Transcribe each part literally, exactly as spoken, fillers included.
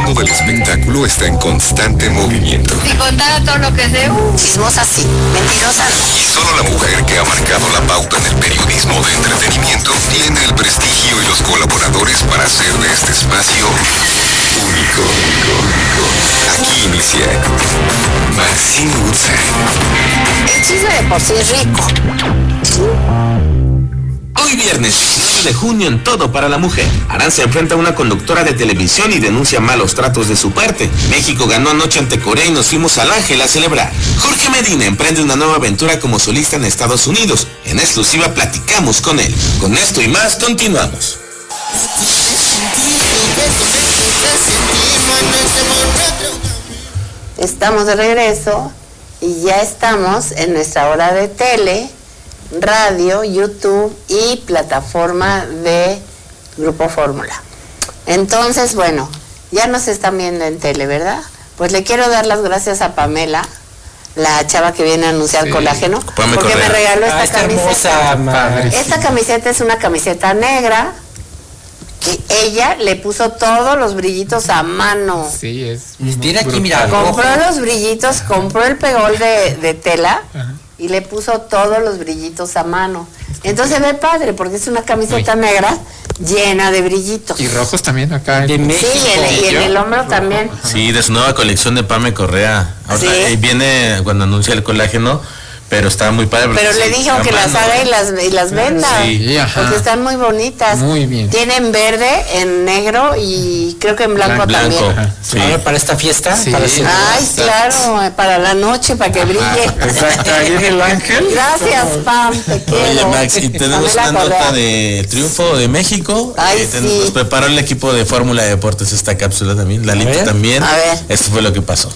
mundo del espectáculo está en constante movimiento. Si contara todo lo que sé, uh, chismosa sí, mentirosa no. Y solo la mujer que ha marcado la pauta en el periodismo de entretenimiento tiene el prestigio y los colaboradores para hacer de este espacio único. Aquí inicia Maxine Woodside. El chisme de por sí es rico. Hoy viernes diecinueve de junio en Todo para la Mujer. Arantxa enfrenta a una conductora de televisión y denuncia malos tratos de su parte. México ganó anoche ante Corea y nos fuimos al Ángel a celebrar. Jorge Medina emprende una nueva aventura como solista en Estados Unidos. En exclusiva platicamos con él. Con esto y más continuamos. Estamos de regreso y ya estamos en nuestra hora de tele, radio, YouTube y plataforma de Grupo Fórmula. Entonces, bueno, ya nos están viendo en tele, ¿verdad? Pues le quiero dar las gracias a Pamela, la chava que viene a anunciar sí. Colágeno, Pame porque Correa. me regaló esta ah, esta camiseta. Hermosa, esta camiseta es una camiseta negra y ella le puso todos los brillitos a mano. Sí, es. Tiene aquí, mira. Compró los brillitos, compró el pegol de, de tela. Ajá. Y le puso todos los brillitos a mano. Entonces se ve padre, porque es una camiseta Uy. negra llena de brillitos. Y rojos también acá. De México. Sí, y en, y en el hombro también. Sí, de su nueva colección de Pame Correa. Ahora ¿Sí? viene cuando anuncia el colágeno, pero está muy padre. Pero le dije aunque las haga y las, y las venda, sí, porque están muy bonitas. Muy bien. Tienen verde, en negro y creo que en blanco, blanco también. Sí. Ahora para esta fiesta. Sí. Para Ay, claro, para la noche, para que brille. Exacto, ahí en el ángel. Gracias, Pam, te quiero. Oye, Max, y tenemos una nota de triunfo de México. Ay, eh, ten, sí. Nos preparó el equipo de Fórmula de Deportes esta cápsula también, Lalito también. A ver. Esto fue lo que pasó.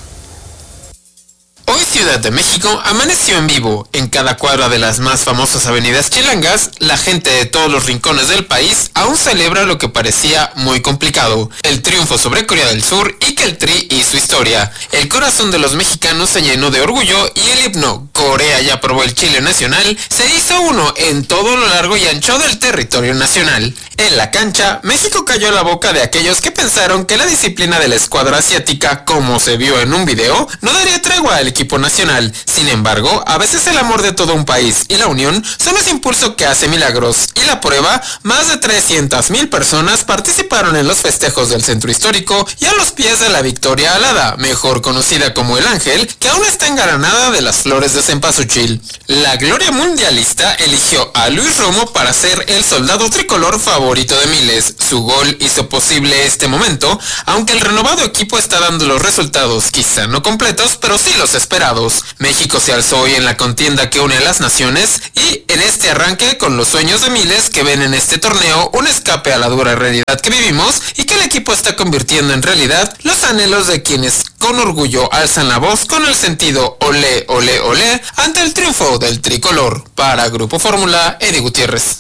Hoy Ciudad de México amaneció en vivo. En cada cuadra de las más famosas avenidas chilangas, la gente de todos los rincones del país aún celebra lo que parecía muy complicado: el triunfo sobre Corea del Sur y que el Tri hizo historia. El corazón de los mexicanos se llenó de orgullo y el himno "Corea ya probó el chile nacional" se hizo uno en todo lo largo y ancho del territorio nacional. En la cancha, México cayó a la boca de aquellos que pensaron que la disciplina de la escuadra asiática, como se vio en un video, no daría tregua al equipo nacional. Sin embargo, a veces el amor de todo un país y la unión son ese impulso que hace milagros. Y la prueba, más de trescientas mil personas participaron en los festejos del centro histórico y a los pies de la Victoria Alada, mejor conocida como el Ángel, que aún está engalanada de las flores de cempasúchil. La gloria mundialista eligió a Luis Romo para ser el soldado tricolor favorito de miles. Su gol hizo posible este momento, aunque el renovado equipo está dando los resultados, quizá no completos, pero sí los esperados. México se alzó hoy en la contienda que une a las naciones y en este arranque con los sueños de miles que ven en este torneo un escape a la dura realidad que vivimos y que el equipo está convirtiendo en realidad los anhelos de quienes con orgullo alzan la voz con el sentido olé, olé, olé ante el triunfo del tricolor. Para Grupo Fórmula, Eddie Gutiérrez.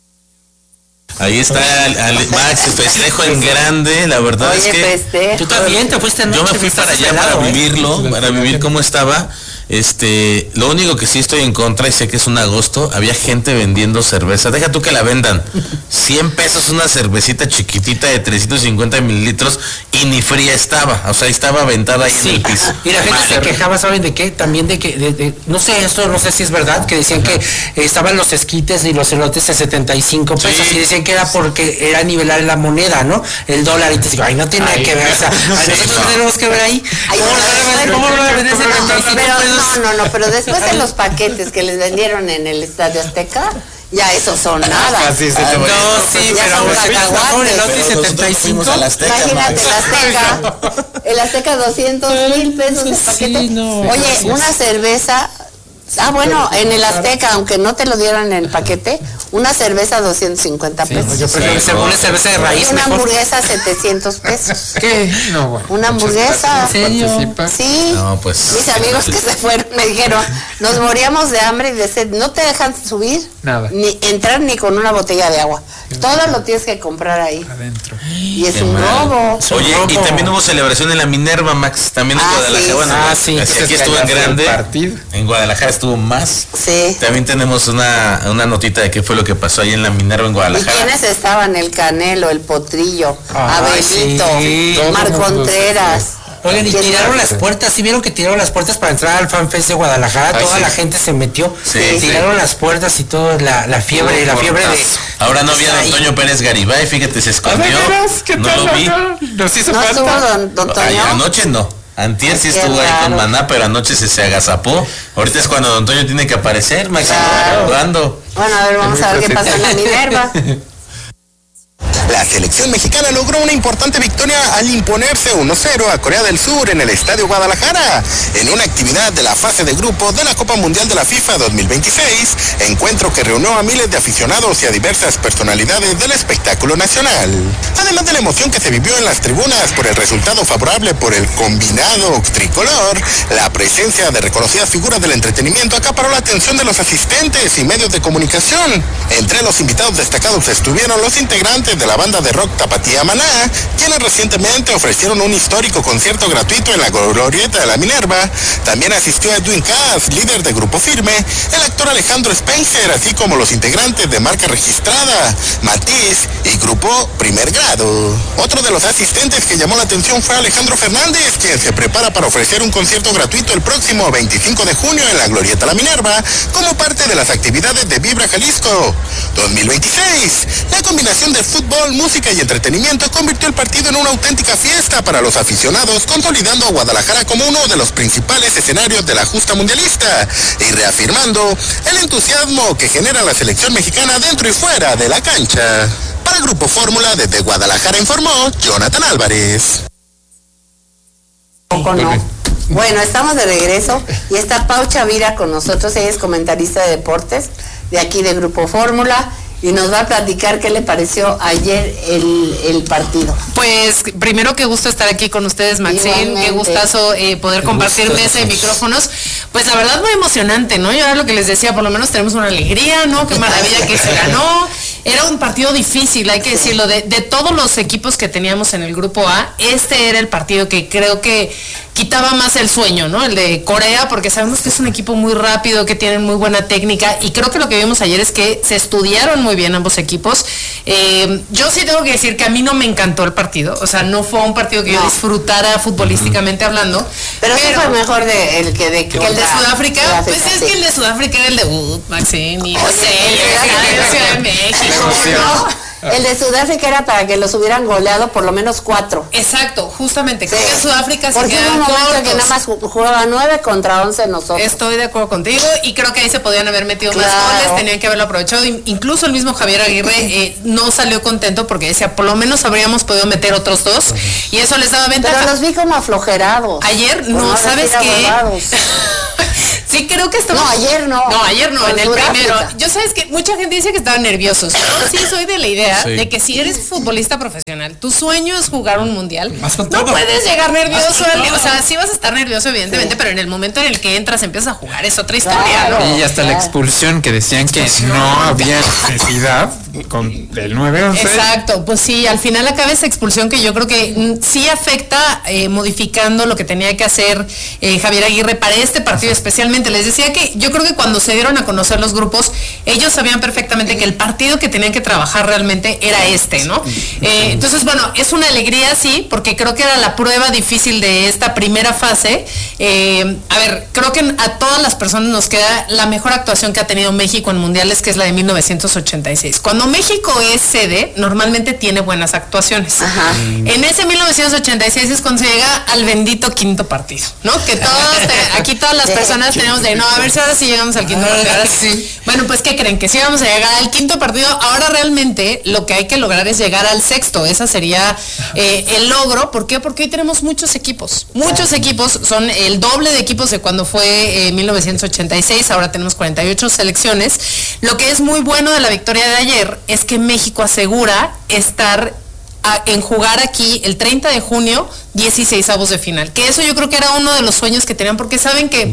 Ahí está el, el Max, festejo en grande, la verdad. Oye, es que feste. Tú también te fuiste anoche. Yo me fui para allá para ¿eh? vivirlo, para vivir cómo estaba. Este, lo único que sí estoy en contra, y sé que es un agosto, había gente vendiendo cerveza. Deja tú que la vendan. cien pesos una cervecita chiquitita de trescientos cincuenta mililitros y ni fría estaba. O sea, estaba aventada ahí sí. en el piso. Y la gente se quejaba, ¿saben de qué? También de que, de, de, no sé, esto no sé si es verdad, que decían Ajá. que eh, estaban los esquites y los elotes a setenta y cinco pesos sí. y decían que era porque era nivelar la moneda, ¿no? El dólar, y te digo, ay, no tiene ay, que ver, o sea, sí, nosotros no. tenemos que ver ahí. Ay, ¿Cómo lo van a vender setenta y cinco pesos? No, no, no, pero después de los paquetes que les vendieron en el Estadio Azteca, ya esos son nada. Ah, sí, sí, ah, no, sí, ya pero setenta y cinco. Imagínate el Azteca, el Azteca doscientos mil pesos de paquete. Sí, no, Oye, gracias. Una cerveza. Ah, bueno, en el Azteca, aunque no te lo dieron en el paquete, una cerveza doscientos cincuenta pesos. Sí, yo prefiero sí, una cerveza de raíz. Y una mejor. hamburguesa setecientos pesos. ¿Qué? No, bueno. Una hamburguesa. ¿En serio? Sí. No, pues. Mis amigos que se fueron me dijeron, nos moríamos de hambre y de sed, no te dejan subir, nada, ni entrar ni con una botella de agua. Todo lo tienes que comprar ahí. Adentro. Y es un robo. Oye, y también hubo celebración en la Minerva, Max, también en ah, Guadalajara. Sí, bueno, ah, sí. Aquí, aquí estuvo en grande. En Guadalajara estuvo estuvo más. Sí. También tenemos una, una notita de qué fue lo que pasó ahí en la Minerva en ¿Y Guadalajara. quiénes estaban? El Canelo, el Potrillo, Ay, Abelito, sí. Marco Contreras. Oigan, y ¿Quién tiraron más? las puertas, ¿sí vieron que tiraron las puertas para entrar al FanFest de Guadalajara? Ay, Toda sí. la gente se metió, Sí, tiraron sí. las puertas y todo, la, la fiebre, la fiebre de... Ahora no vi a Ay. Antonio Pérez Garibay, fíjate, se escondió. ¿Qué No tal? lo vi. Nos hizo ¿No estuvo falta. don, don Ay, Toño? anoche no. Antier sí Qué estuvo ahí con raro. Maná, pero anoche se, se agazapó. Ahorita es cuando Don Toño tiene que aparecer, Maxi. Claro. ¿Cuándo? Bueno, a ver, vamos a ver qué pasó en la Minerva. La selección mexicana logró una importante victoria al imponerse uno cero a Corea del Sur en el Estadio Guadalajara, en una actividad de la fase de grupo de la Copa Mundial de la FIFA dos mil veintiséis, encuentro que reunió a miles de aficionados y a diversas personalidades del espectáculo nacional. Además de la emoción que se vivió en las tribunas por el resultado favorable por el combinado tricolor, la presencia de reconocidas figuras del entretenimiento acaparó la atención de los asistentes y medios de comunicación. Entre los invitados destacados estuvieron los integrantes de la banda de rock Tapatía Maná, quienes recientemente ofrecieron un histórico concierto gratuito en la glorieta de la Minerva. También asistió Edwin Cass, líder de Grupo Firme, el actor Alejandro Spencer, así como los integrantes de Marca Registrada, Matiz y Grupo Primer Grado. Otro de los asistentes que llamó la atención fue Alejandro Fernández, quien se prepara para ofrecer un concierto gratuito el próximo veinticinco de junio en la glorieta La Minerva, como parte de las actividades de Vibra Jalisco dos mil veintiséis. La combinación de fútbol, música y entretenimiento convirtió el partido en una auténtica fiesta para los aficionados, consolidando a Guadalajara como uno de los principales escenarios de la justa mundialista y reafirmando el entusiasmo que genera la selección mexicana dentro y fuera de la cancha. Para Grupo Fórmula, desde Guadalajara informó Jonathan Álvarez. Poco no. Bueno, estamos de regreso y está Pau Chavira con nosotros. Ella es comentarista de deportes de aquí de Grupo Fórmula y nos va a platicar qué le pareció ayer el, el partido. Pues primero qué gusto estar aquí con ustedes, Maxine, Igualmente. qué gustazo eh, poder compartir mesa y micrófonos. Pues la verdad muy emocionante, ¿no? Yo era lo que les decía, por lo menos tenemos una alegría, ¿no? Qué maravilla que se ganó. Era un partido difícil, hay que decirlo, de, de todos los equipos que teníamos en el grupo A, este era el partido que creo que quitaba más el sueño, ¿no? El de Corea, porque sabemos que es un equipo muy rápido, que tienen muy buena técnica, y creo que lo que vimos ayer es que se estudiaron muy bien ambos equipos. Eh, yo sí tengo que decir que a mí no me encantó el partido, o sea, no fue un partido que No. yo disfrutara futbolísticamente hablando. Pero, sí fue mejor de, el que de Que el de Sudáfrica, pues es sí. que el de Sudáfrica era el debut, Maxine, y no Oye, sé, el de el de Sudáfrica- Ciudad de México, ¿no? El de Sudáfrica era para que los hubieran goleado por lo menos cuatro. Exacto, justamente, creo Sí. que Sudáfrica se Porque hubo quedan un momento en cortos. que nada más ju- jugaba nueve contra once nosotros. Estoy de acuerdo contigo y creo que ahí se podían haber metido Claro. más goles, tenían que haberlo aprovechado. In- Incluso el mismo Javier Aguirre eh, no salió contento porque decía, por lo menos habríamos podido meter otros dos y eso les daba ventaja. Pero los vi como aflojerados. Ayer, Por no, ¿sabes decir qué? ahuevados. Sí, creo que estaba... No, ayer no. No, ayer no, Con en el Sudáfrica. primero. Yo sabes que mucha gente dice que estaban nerviosos. Yo sí soy de la idea Sí. de que si eres futbolista profesional, tu sueño es jugar un mundial. Vas con No todo. puedes llegar nervioso. Vas con al- todo. O sea, sí vas a estar nervioso, evidentemente, pero en el momento en el que entras, empiezas a jugar, es otra historia, Claro. ¿no? Y hasta la expulsión que decían que no había necesidad con el nueve once. Exacto, pues sí, al final acaba esa expulsión que yo creo que mm, sí afecta eh, modificando lo que tenía que hacer eh, Javier Aguirre para este partido especialmente. Les decía que yo creo que cuando se dieron a conocer los grupos, ellos sabían perfectamente que el partido que tenían que trabajar realmente era este, ¿no? Eh, entonces, bueno, es una alegría, sí, porque creo que era la prueba difícil de esta primera fase. Eh, a ver, creo que a todas las personas nos queda la mejor actuación que ha tenido México en mundiales, que es la de mil novecientos ochenta y seis. Cuando México es sede, normalmente tiene buenas actuaciones. Ajá. En ese mil novecientos ochenta y seis es cuando se llega al bendito quinto partido, ¿no? Que todos, te- aquí todas las Sí. personas tenemos de, no, a ver si ahora sí llegamos al quinto partido. Ahora sí. Bueno, pues, ¿qué creen? Que si vamos a llegar al quinto partido, ahora realmente lo que hay que lograr es llegar al sexto. Esa sería eh, el logro. ¿Por qué? Porque hoy tenemos muchos equipos. Muchos equipos, son el doble de equipos de cuando fue eh, mil novecientos ochenta y seis, ahora tenemos cuarenta y ocho selecciones. Lo que es muy bueno de la victoria de ayer es que México asegura estar a- en jugar aquí el treinta de junio, dieciseisavos de final. Que eso yo creo que era uno de los sueños que tenían, porque saben que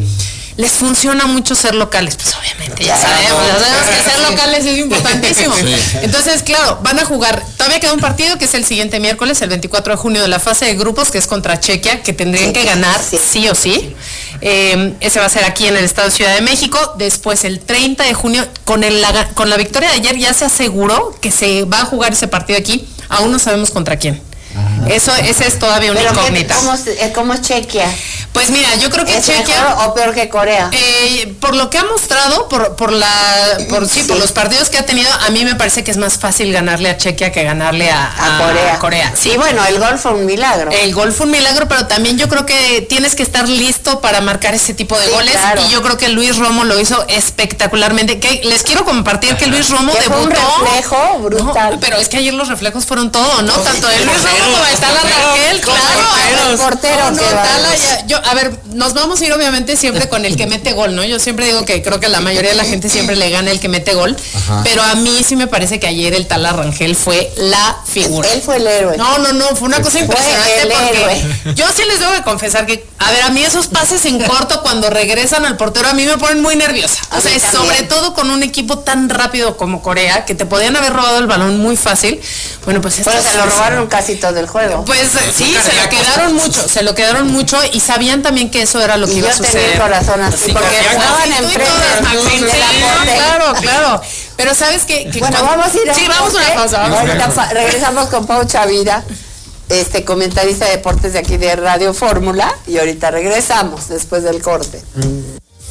les funciona mucho ser locales, pues obviamente, ya Claro. sabemos, ya sabemos que ser locales es importantísimo. Sí. Entonces, claro, van a jugar, todavía queda un partido que es el siguiente miércoles, el veinticuatro de junio, de la fase de grupos, que es contra Chequia, que tendrían que ganar Sí. sí o sí. Eh, ese va a ser aquí en el estado de Ciudad de México. Después, el treinta de junio, con, el, la, con la victoria de ayer, ya se aseguró que se va a jugar ese partido aquí. Aún no sabemos contra quién. Eso, esa es todavía una Pero ¿qué- incógnita. ¿cómo, es- ¿Cómo es Chequia? Pues mira, yo creo que ¿Es Chequia, mejor o peor que Corea? eh, por lo que ha mostrado, por, por la, por sí, por Sí. los partidos que ha tenido, a mí me parece que es más fácil ganarle a Chequia que ganarle a, a Corea. Corea. Sí, bueno, el gol fue un milagro. El gol fue un milagro, pero también yo creo que tienes que estar listo para marcar ese tipo de Sí, goles. claro. Y yo creo que Luis Romo lo hizo espectacularmente. Que les quiero compartir que Luis Romo Que fue un debutó. reflejo brutal. No, pero es que ayer los reflejos fueron todo, ¿no? Tanto de Luis Romo como de Tala Rangel, claro. El portero, No, qué no, bárbaro. Tala ya- yo, a ver, nos vamos a ir obviamente siempre con el que mete gol, ¿no? Yo siempre digo que creo que la mayoría de la gente siempre le gana el que mete gol, pero a mí sí me parece que ayer el Tala Rangel fue la figura. Él fue el héroe. No, no, no, fue una cosa Fue impresionante el porque héroe. yo sí les debo de confesar que, a ver, a mí esos pases en corto cuando regresan al portero a mí me ponen muy nerviosa. A O sea, mí también. sobre todo con un equipo tan rápido como Corea, que te podían haber robado el balón muy fácil. Bueno, pues Pero estos- se lo robaron casi todo el juego. Pues sí, se lo quedaron mucho, se lo quedaron mucho y sabían también que eso era lo que Y iba a yo tenía suceder. el corazón así, Sí, porque porque jugaban sí, tú y enfrente todas, Magdalena, de la sí, portería. claro, claro. Pero sabes que, que Bueno, cuando- vamos a ir a Sí, un vamos a una corte. pausa. Vamos a una Ahorita pausa. pa- regresamos con Pau Chavira, este comentarista de deportes de aquí de Radio Fórmula, y ahorita regresamos después del corte.